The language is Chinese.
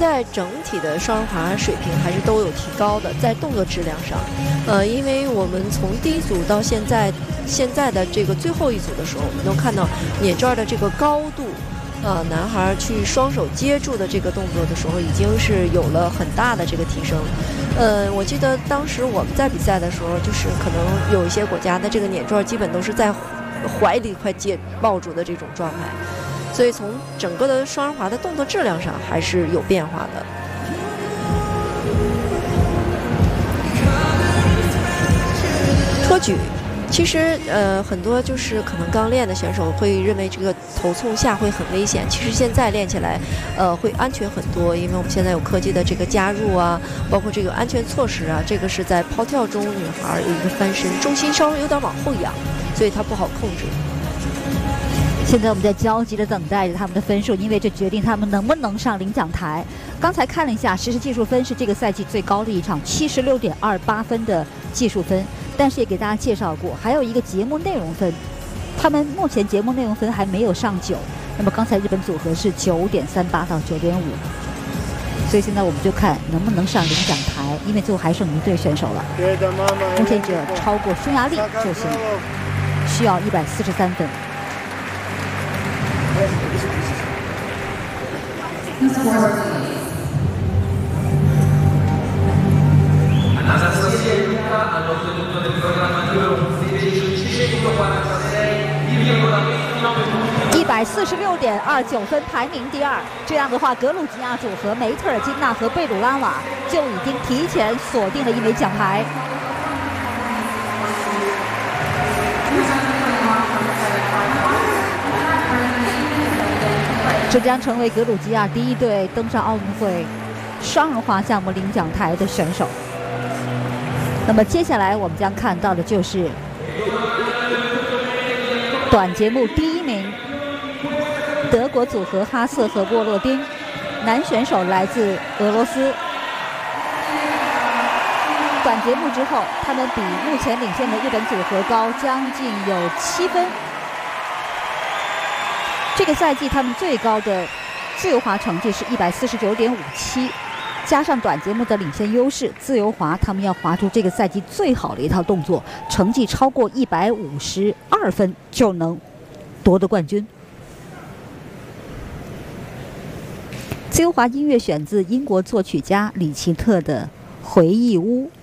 在整体的双人滑水平还是都有提高的，在动作质量上，因为我们从第一组到现在的这个最后一组的时候，我们能看到碾转的这个高度，男孩去双手接住的这个动作的时候，已经是有了很大的这个提升。我记得当时我们在比赛的时候，就是可能有一些国家的这个碾转基本都是在怀里快抱住的这种状态。所以从整个的双人滑的动作质量上还是有变化的。托举，其实很多就是可能刚练的选手会认为这个头冲下会很危险，其实现在练起来会安全很多，因为我们现在有科技的这个加入啊，包括这个安全措施啊，这个是在抛跳中女孩有一个翻身，重心稍微有点往后仰，所以它不好控制。 现在我们在焦急地等待着他们的分数，因为这决定他们能不能上领奖台。刚才看了一下，实时技术分是这个赛季最高的一场，76.28分的技术分。但是也给大家介绍过，还有一个节目内容分，他们目前节目内容分还没有上9。那么刚才日本组合是9.38到9.5，所以现在我们就看能不能上领奖台，因为最后还剩1对选手了。目前只要超过匈牙利就行，需要143分。146.29分，排名第2。这样的话，格鲁吉亚组合梅特尔金娜和贝鲁拉瓦就已经提前锁定了1枚奖牌。这将成为格鲁吉亚第1队登上奥运会双人滑项目领奖台的选手。那么接下来我们将看到的就是短节目第1名，德国组合哈瑟和沃洛丁，男选手来自俄罗斯。短节目之后，他们比目前领先的日本组合高将近有7分。这个赛季他们最高的自由滑成绩是149.57，加上短节目的领先优势，自由滑他们要滑出这个赛季最好的一套动作，成绩超过152分就能夺得冠军。自由滑音乐选自英国作曲家李奇特的《回忆屋》。